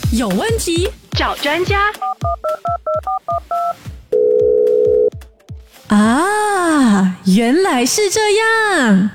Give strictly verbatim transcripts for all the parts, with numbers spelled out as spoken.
有问题找专家。 啊，原来是这样。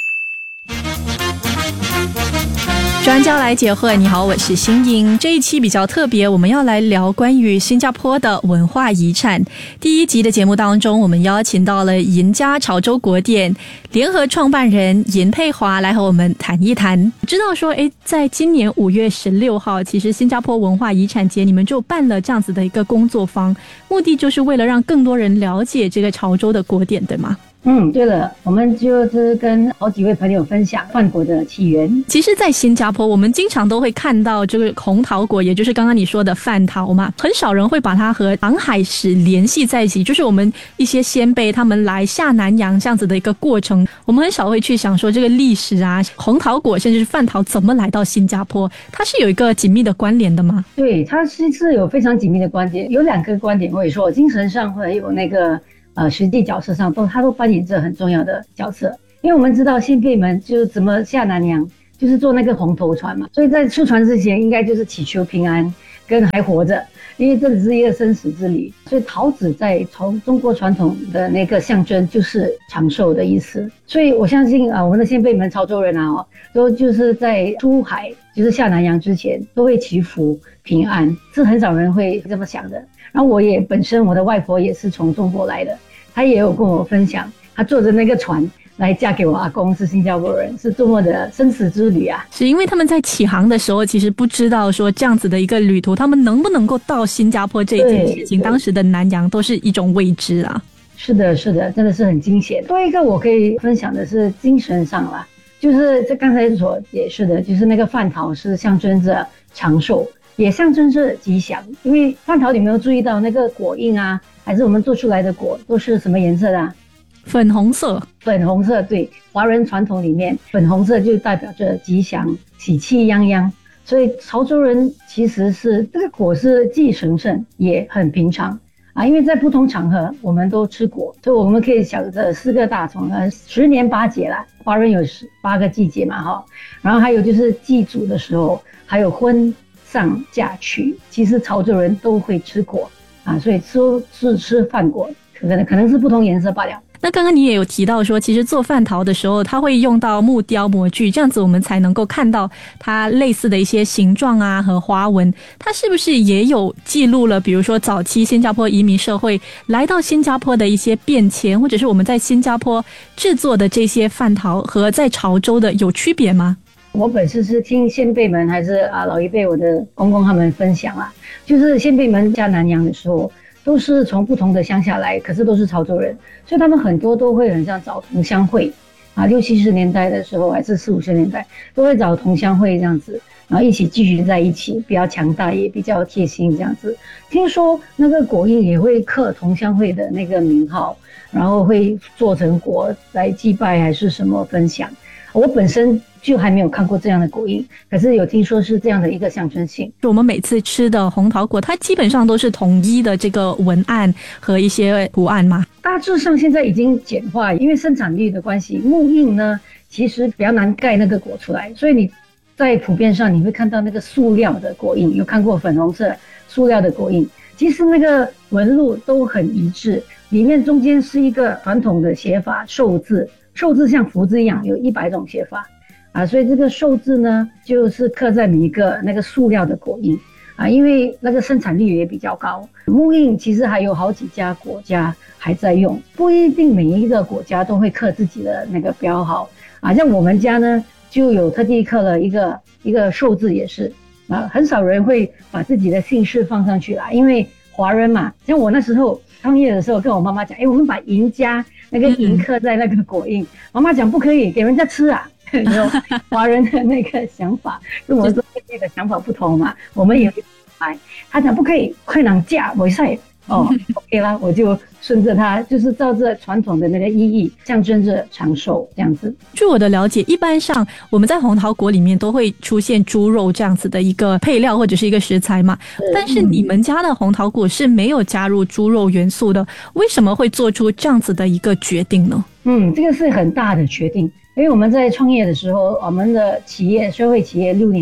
专家来解惑，你好，我是新英。这一期比较特别，我们要来聊关于新加坡的文化遗产。第一集的节目当中，我们邀请到了银家潮州国店联合创办人银佩华来和我们谈一谈。知道说，诶，在今年五月十六号，其实新加坡文化遗产节你们就办了这样子的一个工作坊，目的就是为了让更多人了解这个潮州的国店，对吗？ 嗯，对了，我们就是跟好几位朋友分享饭果的起源。 其实在新加坡我们经常都会看到这个红桃果，也就是刚刚你说的饭桃嘛，很少人会把它和航海史联系在一起，就是我们一些先辈他们来下南洋这样子的一个过程，我们很少会去想说这个历史啊，红桃果甚至是饭桃怎么来到新加坡，它是有一个紧密的关联的吗？ 对，它是是有非常紧密的关联，有两个观点可以说，精神上会有那个呃，实际角色上都，他都扮演着很重要的角色。因为我们知道先辈们就是怎么下南洋，就是坐那个红头船嘛，所以在出船之前，应该就是祈求平安跟还活着，因为这只是一个生死之旅。所以桃子在从中国传统的那个象征就是长寿的意思。所以我相信啊，我们的先辈们潮州人啊，都就是在出海，就是下南洋之前，都会祈福平安，是很少人会这么想的。然后我也本身我的外婆也是从中国来的，她也有跟我分享，她坐着那个船来嫁给我阿公，是新加坡人，是多么的生死之旅啊！ 是因为他们在起航的时候，其实不知道说这样子的一个旅途，他们能不能够到新加坡这一件事情，当时的南洋都是一种未知啊。 是的，是的，真的是很惊险。多一个我可以分享的是精神上啦，就是这刚才所解释的，就是那个饭桃是象征着长寿，也象征着吉祥。因为饭桃，你有没有注意到那个果印啊，还是我们做出来的果都是什么颜色的啊？ 粉红色。 粉红色，对，华人传统里面粉红色就代表着吉祥，喜气洋洋。所以潮州人其实是这个果是既神圣也很平常啊，因为在不同场合我们都吃果，所以我们可以想着四个大虫呃，十年八节啦，华人有十八个季节嘛哈，然后还有就是祭祖的时候，还有婚丧嫁娶，其实潮州人都会吃果啊，所以吃是吃饭果，可能可能是不同颜色罢了。 那刚刚你也有提到说，其实做饭桃的时候，它会用到木雕模具，这样子我们才能够看到它类似的一些形状啊和花纹。它是不是也有记录了，比如说早期新加坡移民社会来到新加坡的一些变迁，或者是我们在新加坡制作的这些饭桃和在潮州的有区别吗？ 我本身是听先辈们还是啊老一辈我的公公他们分享啊，就是先辈们下南洋的时候，都是从不同的乡下来，可是都是潮州人，所以他们很多都会很像找同乡会啊，六七十年代的时候还是四五十年代都会找同乡会这样子，然后一起聚集在一起，比较强大也比较贴心这样子。听说那个果印也会刻同乡会的那个名号，然后会做成果来祭拜还是什么分享。我本身就还没有看过这样的果印，可是有听说是这样的一个象征性。 我们每次吃的红桃果，它基本上都是统一的这个文案和一些图案吗？ 大致上现在已经简化，因为生产率的关系，木印呢其实比较难盖那个果出来，所以你在普遍上你会看到那个塑料的果印，有看过粉红色塑料的果印，其实那个纹路都很一致，里面中间是一个传统的写法寿字，寿字像福字一样有一百种写法啊，所以这个寿字呢就是刻在每一个那个塑料的果印啊，因为那个生产率也比较高。木印其实还有好几家国家还在用，不一定每一个国家都会刻自己的那个标号啊，像我们家呢就有特地刻了一个一个寿字也是啊，很少人会把自己的姓氏放上去啦，因为华人嘛，像我那时候创业的时候跟我妈妈讲，诶，我们把银家那个银刻在那个果印，妈妈讲不可以给人家吃啊，有华人的那个想法跟我说这个想法不同嘛，我们也会买，他讲不可以，快拿价没事哦，OK 啦，我就顺着它，就是照着传统的那个意义，象征着长寿这样子。 据我的了解，一般上我们在红桃果里面都会出现猪肉这样子的一个配料或者是一个食材嘛，但是你们家的红桃果是没有加入猪肉元素的，为什么会做出这样子的一个决定呢？ 嗯，这个是很大的决定，因为我们在创业的时候，我们的企业社会企业六年了，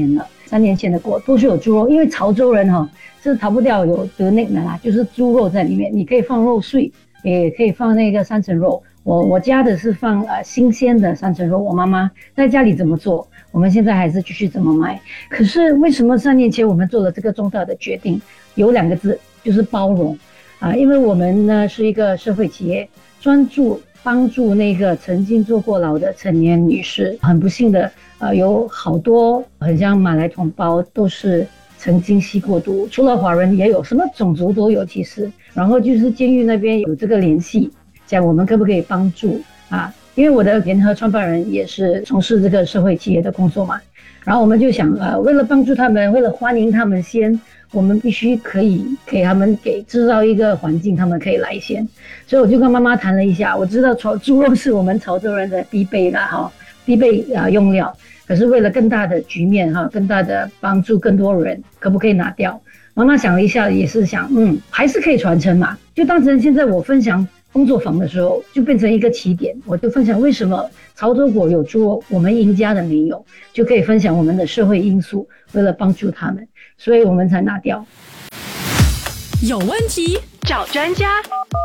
三年前的锅都是有猪肉，因为潮州人哈、哦、是逃不掉有得那个啦，就是猪肉在里面，你可以放肉碎，也可以放那个三层肉。我我家的是放呃新鲜的三层肉，我妈妈在家里怎么做，我们现在还是继续怎么卖。可是为什么三年前我们做了这个重大的决定？有两个字，就是包容啊，因为我们呢是一个社会企业，专注帮助那个曾经坐过牢的成年女士。很不幸的，呃，有好多很像马来同胞都是曾经吸过毒，除了华人也有，什么种族都有其实。然后就是监狱那边有这个联系，讲我们可不可以帮助啊？因为我的联合创办人也是从事这个社会企业的工作嘛，然后我们就想，呃，为了帮助他们，为了欢迎他们先，我们必须可以给他们给制造一个环境，他们可以来先。所以我就跟妈妈谈了一下，我知道潮猪肉是我们潮州人的必备啦，哈，必备啊用料。可是为了更大的局面哈，更大的帮助更多人，可不可以拿掉？妈妈想了一下，也是想，嗯，还是可以传承嘛。就当成现在我分享工作坊的时候，就变成一个起点，我就分享为什么潮州果有猪肉，我们赢家的没有，就可以分享我们的社会因素，为了帮助他们，所以我们才拿掉。 有问题找专家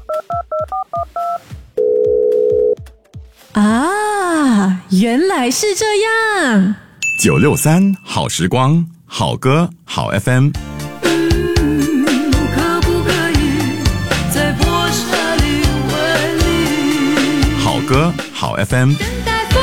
啊，原来是这样。 九六三好时光，好歌好 F M。好歌好 F M。